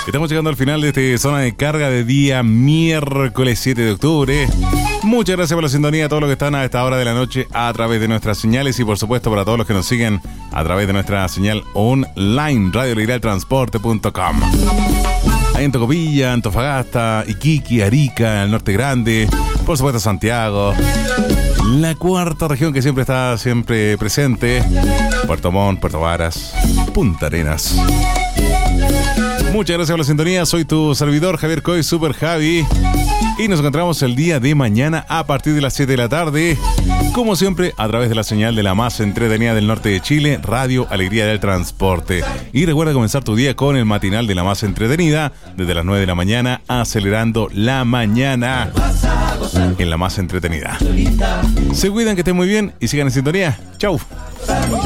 Estamos llegando al final de esta zona de carga de día miércoles 7 de octubre. Muchas gracias por la sintonía a todos los que están a esta hora de la noche a través de nuestras señales y por supuesto para todos los que nos siguen a través de nuestra señal online, radioalegriatransporte.com. Ahí en Tocopilla, Antofagasta, Iquique, Arica, el Norte Grande, por supuesto Santiago, la cuarta región que siempre está presente, Puerto Montt, Puerto Varas, Punta Arenas. Muchas gracias por la sintonía. Soy tu servidor Javier Coy, Super Javi. Y nos encontramos el día de mañana a partir de las 7 de la tarde. Como siempre, a través de la señal de la más entretenida del norte de Chile, Radio Alegría del Transporte. Y recuerda comenzar tu día con el matinal de la más entretenida, desde las 9 de la mañana, acelerando la mañana en la más entretenida. Se cuidan, que estén muy bien y sigan en sintonía. Chau.